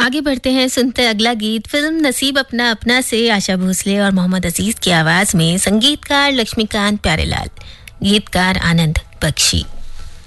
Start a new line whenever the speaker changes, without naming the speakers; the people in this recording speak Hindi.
आगे बढ़ते हैं, सुनते हैं अगला गीत। फिल्म नसीब अपना अपना से आशा भोसले और मोहम्मद अजीज की आवाज में, संगीतकार लक्ष्मीकांत प्यारेलाल, गीतकार आनंद बख्शी।